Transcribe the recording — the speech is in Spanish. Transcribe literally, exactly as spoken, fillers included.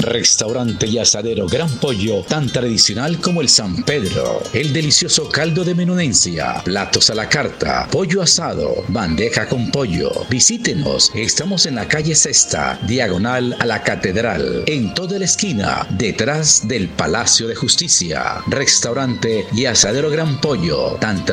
Restaurante y asadero Gran Pollo, tan tradicional como el San Pedro. El delicioso caldo de menudencia, platos a la carta, pollo asado, bandeja con pollo. Visítenos, estamos en la calle Sexta, diagonal a la Catedral, en toda la esquina, detrás del Palacio de Justicia. Restaurante y asadero Gran Pollo, tan